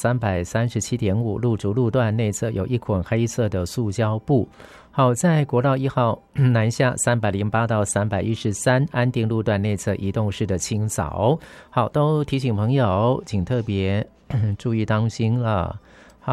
337.5路竹路段内侧有一捆黑色的塑胶布。好，在国道1号南下308到313安定路段内侧移动式的清扫。好，都提醒朋友请特别注意当心了。